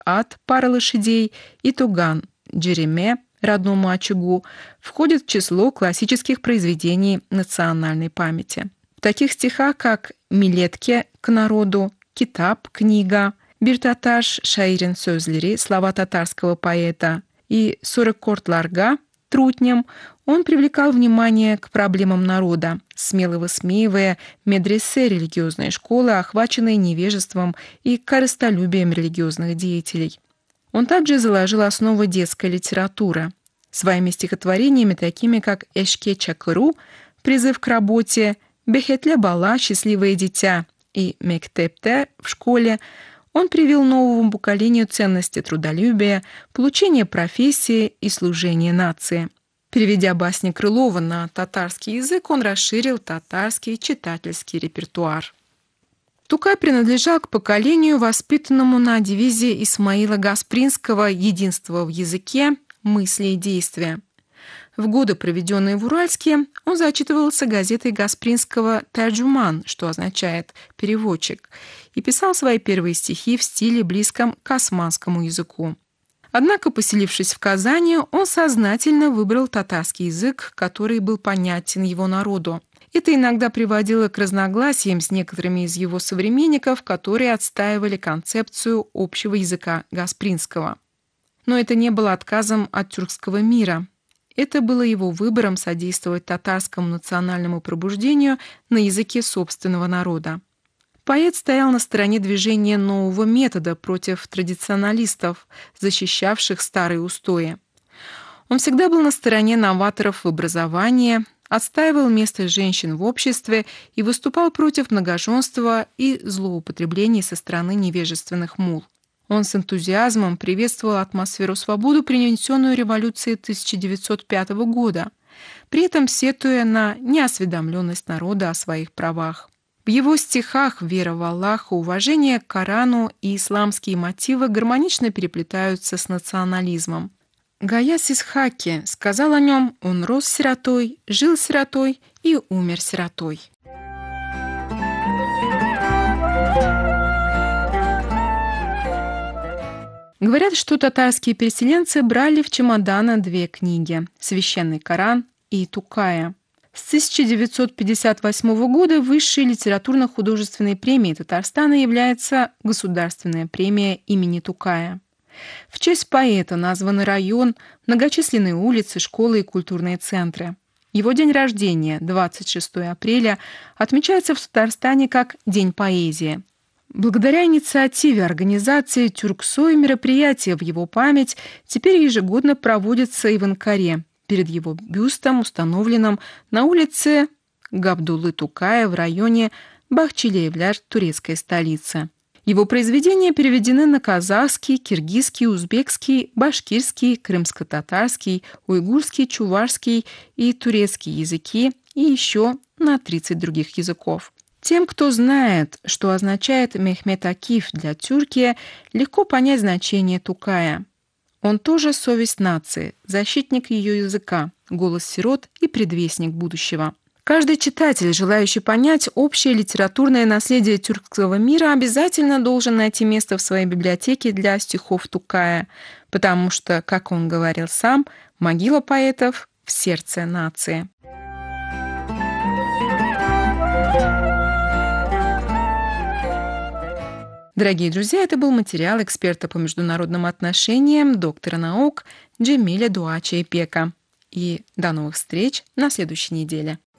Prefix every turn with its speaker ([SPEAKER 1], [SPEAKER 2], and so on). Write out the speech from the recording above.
[SPEAKER 1] ад, пара лошадей, и туган, джереме, родному очагу, входят в число классических произведений национальной памяти. В таких стихах, как «Милетке к народу», «Китаб» — книга, «Бир-таташ шаирин сözleri» — слова татарского поэта, и «Сорокортларга» — трутням, он привлекал внимание к проблемам народа, смело высмеивая медресе религиозной школы, охваченные невежеством и корыстолюбием религиозных деятелей. Он также заложил основы детской литературы. Своими стихотворениями, такими как «Эшке чакыру» — «Призыв к работе», «Бехетле бала» — «Счастливое дитя» и «Мектепте» — «В школе», он привил новому поколению ценности трудолюбия, получения профессии и служения нации. Переведя басни Крылова на татарский язык, он расширил татарский читательский репертуар. Тукай принадлежал к поколению, воспитанному на девизе Исмаила Гаспринского «Единство в языке, мысли и действия». В годы, проведенные в Уральске, он зачитывался газетой Гаспринского «Тарджуман», что означает «переводчик», и писал свои первые стихи в стиле, близком к османскому языку. Однако, поселившись в Казани, он сознательно выбрал татарский язык, который был понятен его народу. Это иногда приводило к разногласиям с некоторыми из его современников, которые отстаивали концепцию общего языка Гаспринского. Но это не было отказом от тюркского мира. Это было его выбором содействовать татарскому национальному пробуждению на языке собственного народа. Поэт стоял на стороне движения нового метода против традиционалистов, защищавших старые устои. Он всегда был на стороне новаторов в образовании, отстаивал место женщин в обществе и выступал против многоженства и злоупотреблений со стороны невежественных мул. Он с энтузиазмом приветствовал атмосферу свободы, принесенную революцией 1905 года, при этом сетуя на неосведомленность народа о своих правах. В его стихах вера в Аллаха, уважение к Корану и исламские мотивы гармонично переплетаются с национализмом. Гаяс Исхаки сказал о нем: «Он рос сиротой, жил сиротой и умер сиротой». Говорят, что татарские переселенцы брали в чемоданы две книги — «Священный Коран» и «Тукая». С 1958 года высшей литературно-художественной премией Татарстана является Государственная премия имени Тукая. В честь поэта названы район, многочисленные улицы, школы и культурные центры. Его день рождения, 26 апреля, отмечается в Татарстане как День поэзии. Благодаря инициативе организации «Тюрксой» мероприятия в его память теперь ежегодно проводятся и в Анкаре, перед его бюстом, установленным на улице Габдуллы Тукая в районе Бахчелиевляр, турецкой столицы. Его произведения переведены на казахский, киргизский, узбекский, башкирский, крымско-татарский, уйгурский, чувашский и турецкий языки и еще на 30 других языков. Тем, кто знает, что означает Мехмет Акиф для Тюркии, легко понять значение Тукая. Он тоже совесть нации, защитник ее языка, голос сирот и предвестник будущего. Каждый читатель, желающий понять общее литературное наследие тюркского мира, обязательно должен найти место в своей библиотеке для стихов Тукая, потому что, как он говорил сам, могила поэтов в сердце нации. Дорогие друзья, это был материал эксперта по международным отношениям, доктора наук Джемиля Дуача Ипека. И до новых встреч на следующей неделе.